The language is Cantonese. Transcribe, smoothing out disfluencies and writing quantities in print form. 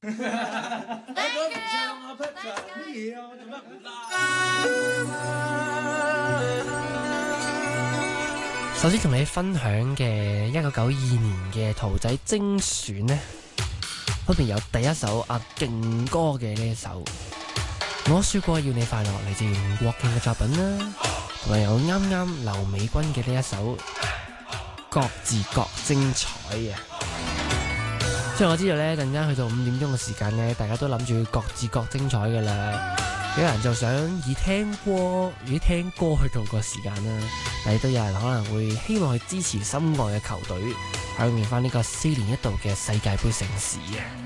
首先同你分享嘅1992年嘅圖仔精選呢，裏邊有第一首阿勁歌嘅呢一首我說過要你快樂，嚟自吳國敬嘅作品啦，同埋有啱啱劉美君嘅呢一首各自各精彩嘅。雖然我知道呢，陣間去到5點鐘嘅時間呢，大家都諗住各自各精彩嘅啦，有人就想以聽歌去度過時間啦，但係都有人可能會希望去支持心愛嘅球隊，響應翻呢個4年一度嘅世界盃盛事嘅。